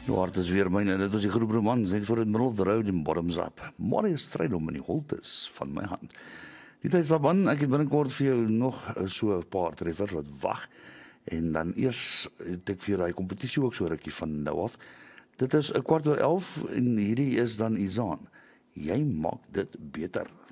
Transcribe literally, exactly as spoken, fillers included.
Nou, hart is weer myne, en dit was die groep Romans, net voor het middle of the road in Bottoms Up. Marius Strydom in die holtes van my hand. Die tyd stap aan, ek het binnenkort vir jou nog so 'n paar treffers wat wag, en dan eers het ek vir jou die kompetisie ook so rukkie van nou af. Dit is 'n kwart oor elf, en hierdie is dan Izaan. Jy maak dit beter.